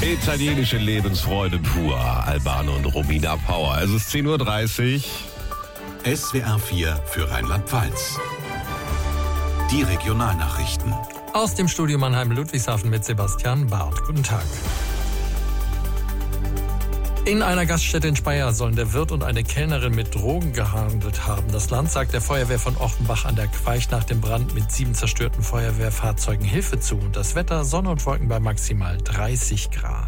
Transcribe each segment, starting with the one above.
Italienische Lebensfreude pur. Albano und Romina Power. Es ist 10:30 Uhr. SWR 4 für Rheinland-Pfalz. Die Regionalnachrichten. Aus dem Studio Mannheim-Ludwigshafen mit Sebastian Barth. Guten Tag. In einer Gaststätte in Speyer sollen der Wirt und eine Kellnerin mit Drogen gehandelt haben. Das Land sagt der Feuerwehr von Offenbach an der Queich nach dem Brand mit 7 zerstörten Feuerwehrfahrzeugen Hilfe zu. Und das Wetter, Sonne und Wolken bei maximal 30 Grad.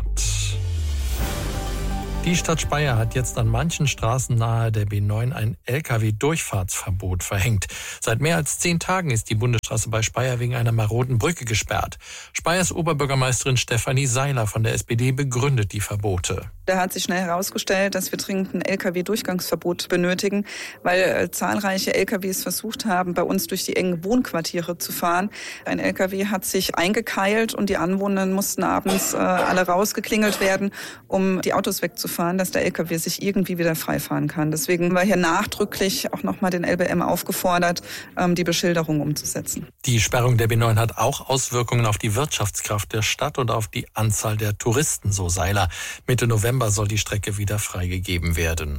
Die Stadt Speyer hat jetzt an manchen Straßen nahe der B9 ein Lkw-Durchfahrtsverbot verhängt. Seit mehr als 10 Tagen ist die Bundesstraße bei Speyer wegen einer maroden Brücke gesperrt. Speyers Oberbürgermeisterin Stefanie Seiler von der SPD begründet die Verbote. Da hat sich schnell herausgestellt, dass wir dringend ein Lkw-Durchgangsverbot benötigen, weil zahlreiche Lkws versucht haben, bei uns durch die engen Wohnquartiere zu fahren. Ein Lkw hat sich eingekeilt und die Anwohner mussten abends alle rausgeklingelt werden, um die Autos wegzufahren, dass der Lkw sich irgendwie wieder freifahren kann. Deswegen war hier nachdrücklich auch nochmal den LBM aufgefordert, die Beschilderung umzusetzen. Die Sperrung der B9 hat auch Auswirkungen auf die Wirtschaftskraft der Stadt und auf die Anzahl der Touristen, so Seiler. Mitte November soll die Strecke wieder freigegeben werden.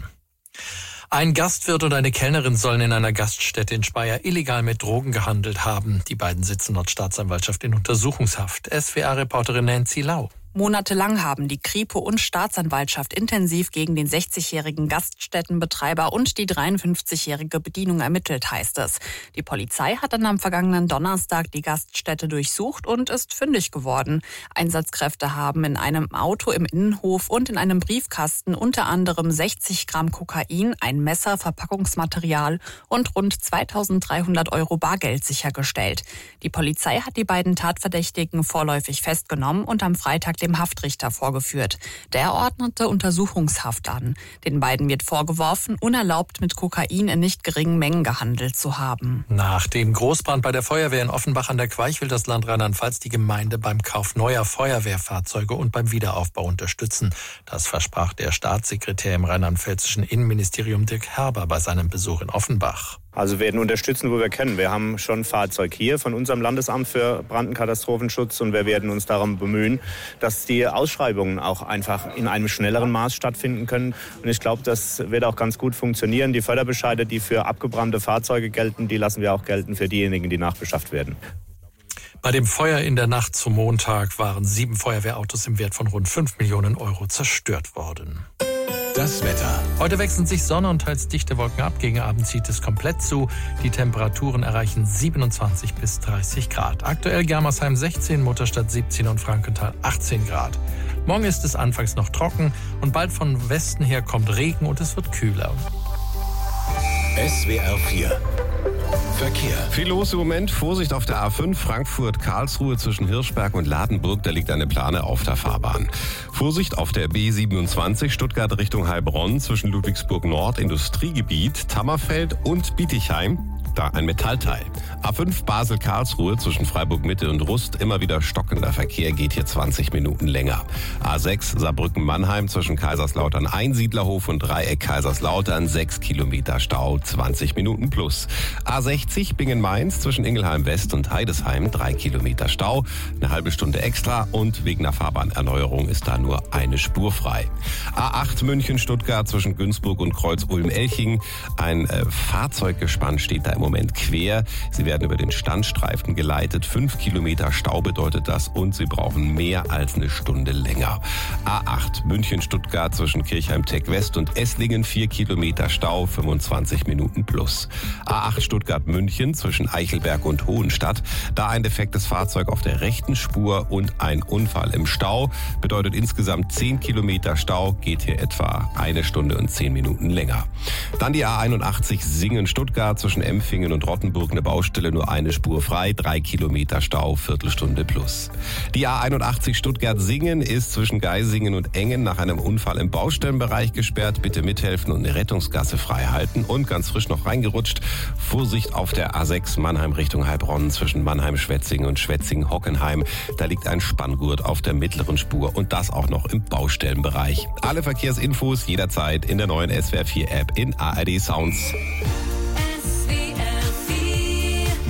Ein Gastwirt und eine Kellnerin sollen in einer Gaststätte in Speyer illegal mit Drogen gehandelt haben. Die beiden sitzen laut Staatsanwaltschaft in Untersuchungshaft. SWR-Reporterin Nancy Lau. Monatelang haben die Kripo und Staatsanwaltschaft intensiv gegen den 60-jährigen Gaststättenbetreiber und die 53-jährige Bedienung ermittelt, heißt es. Die Polizei hat dann am vergangenen Donnerstag die Gaststätte durchsucht und ist fündig geworden. Einsatzkräfte haben in einem Auto im Innenhof und in einem Briefkasten unter anderem 60 Gramm Kokain, ein Messer, Verpackungsmaterial und rund 2.300 € Bargeld sichergestellt. Die Polizei hat die beiden Tatverdächtigen vorläufig festgenommen und am Freitag dem Haftrichter vorgeführt. Der ordnete Untersuchungshaft an. Den beiden wird vorgeworfen, unerlaubt mit Kokain in nicht geringen Mengen gehandelt zu haben. Nach dem Großbrand bei der Feuerwehr in Offenbach an der Queich will das Land Rheinland-Pfalz die Gemeinde beim Kauf neuer Feuerwehrfahrzeuge und beim Wiederaufbau unterstützen. Das versprach der Staatssekretär im rheinland-pfälzischen Innenministerium Dirk Herber bei seinem Besuch in Offenbach. Also wir werden unterstützen, wo wir können. Wir haben schon ein Fahrzeug hier von unserem Landesamt für Brand- und Katastrophenschutz und wir werden uns darum bemühen, dass die Ausschreibungen auch einfach in einem schnelleren Maß stattfinden können. Und ich glaube, das wird auch ganz gut funktionieren. Die Förderbescheide, die für abgebrannte Fahrzeuge gelten, die lassen wir auch gelten für diejenigen, die nachbeschafft werden. Bei dem Feuer in der Nacht zum Montag waren 7 Feuerwehrautos im Wert von rund 5 Millionen € zerstört worden. Das Wetter. Heute wechseln sich Sonne und teils dichte Wolken ab. Gegen Abend zieht es komplett zu. Die Temperaturen erreichen 27 bis 30 Grad. Aktuell Germersheim 16, Mutterstadt 17 und Frankenthal 18 Grad. Morgen ist es anfangs noch trocken und bald von Westen her kommt Regen und es wird kühler. SWR 4 Verkehr. Viel los im Moment. Vorsicht auf der A5 Frankfurt-Karlsruhe zwischen Hirschberg und Ladenburg. Da liegt eine Plane auf der Fahrbahn. Vorsicht auf der B27 Stuttgart Richtung Heilbronn zwischen Ludwigsburg Nord Industriegebiet, Tammerfeld und Bietigheim. Da ein Metallteil. A5 Basel-Karlsruhe zwischen Freiburg-Mitte und Rust. Immer wieder stockender Verkehr, geht hier 20 Minuten länger. A6 Saarbrücken-Mannheim zwischen Kaiserslautern Einsiedlerhof und Dreieck Kaiserslautern. 6 Kilometer Stau, 20 Minuten plus. A60 Bingen-Mainz zwischen Ingelheim-West und Heidesheim. 3 Kilometer Stau, eine halbe Stunde extra und wegen einer Fahrbahnerneuerung ist da nur eine Spur frei. A8 München-Stuttgart zwischen Günzburg und Kreuz-Ulm-Elching. Ein Fahrzeuggespann steht da im Moment quer. Sie werden über den Standstreifen geleitet. 5 Kilometer Stau bedeutet das und Sie brauchen mehr als eine Stunde länger. A8 München-Stuttgart zwischen Kirchheim-Tech West und Esslingen. 4 Kilometer Stau, 25 Minuten plus. A8 Stuttgart-München zwischen Eichelberg und Hohenstadt. Da ein defektes Fahrzeug auf der rechten Spur und ein Unfall im Stau. Bedeutet insgesamt 10 Kilometer Stau. Geht hier etwa 1 Stunde und 10 Minuten länger. Dann die A81 Singen-Stuttgart zwischen Empfingen und Rottenburg eine Baustelle, nur eine Spur frei, 3 Kilometer Stau, Viertelstunde plus. Die A81 Stuttgart-Singen ist zwischen Geisingen und Engen nach einem Unfall im Baustellenbereich gesperrt. Bitte mithelfen und eine Rettungsgasse frei halten. Und ganz frisch noch reingerutscht, Vorsicht auf der A6 Mannheim Richtung Heilbronn zwischen Mannheim-Schwetzingen und Schwetzingen-Hockenheim. Da liegt ein Spanngurt auf der mittleren Spur und das auch noch im Baustellenbereich. Alle Verkehrsinfos jederzeit in der neuen SWR 4 App in ARD Sounds.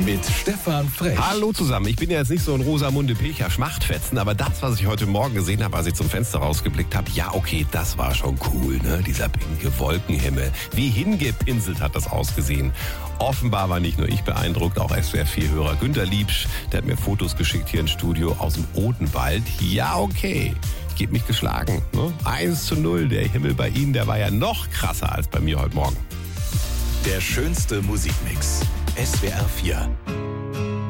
mit Stefan Frech. Hallo zusammen, ich bin ja jetzt nicht so ein Rosamunde Pilcher Schmachtfetzen, aber das, was ich heute Morgen gesehen habe, als ich zum Fenster rausgeblickt habe, ja okay, das war schon cool, ne? Dieser pinke Wolkenhimmel. Wie hingepinselt hat das ausgesehen. Offenbar war nicht nur ich beeindruckt, auch SWR4-Hörer Günter Liebsch, der hat mir Fotos geschickt hier ins Studio aus dem Odenwald. Ja okay, ich gebe mich geschlagen. Ne? 1:0, der Himmel bei Ihnen, der war ja noch krasser als bei mir heute Morgen. Der schönste Musikmix. SWR 4.